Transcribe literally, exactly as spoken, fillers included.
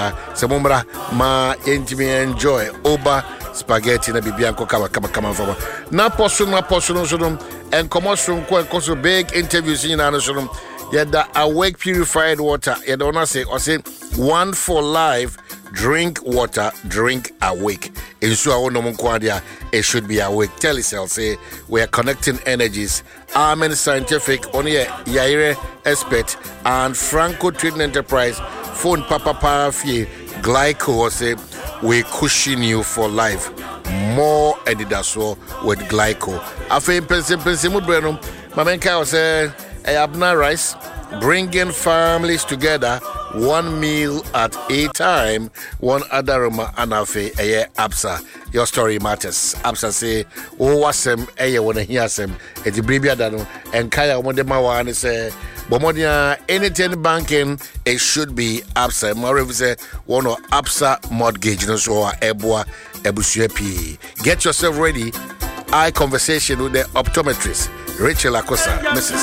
Semumbra ma intimi enjoy Oba spaghetti na bibianko kama kama kama fama. Na posu na posu no so and commercial ko big interviews in na so yada awake purified water yada ona say or say one for life. Drink water, drink awake. Ensure our no dia it should be awake. Telecell say we are connecting energies. Amen Scientific, only Yaire expert and Franco Trading Enterprise. Phone Papa Parafie Glyco say we cushion you for life. More Edidaso with Glyco. Afe pense pense mu breno. Mamenka say Abna rice bringing families together. One meal at a time, one adaroma anafe eye absa. Your story matters. Absa say, oh wasem eye wanna hear sem. Eti bribia dano and kaya wonde mawa say, bomodia anything banking it should be absa. Moreover say one or absa mortgage no so ebwa ebusuepi. Get yourself ready. Eye conversation with the optometrist Rachel Akosa, Missus